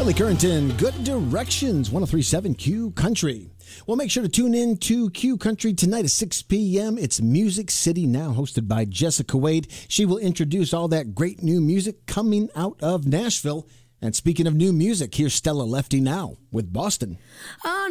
Kelly Currington, Good Directions, 103.7 Q Country. Well, make sure to tune in to Q Country tonight at 6 p.m. It's Music City Now, hosted by Jessica Wade. She will introduce all that great new music coming out of Nashville. And speaking of new music, here's Stella Lefty now with Boston.